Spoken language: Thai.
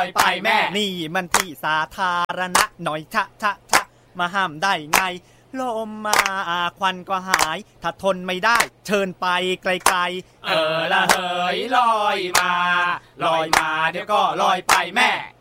อยไปแม่นี่มันที่สาธารณะหน่อยชะมาห้ามได้ไงลมมาควันก็หายถ้าทนไม่ได้เชิญไปไกลๆละเหยลอยมาเดี๋ยวก็ลอยไปแม่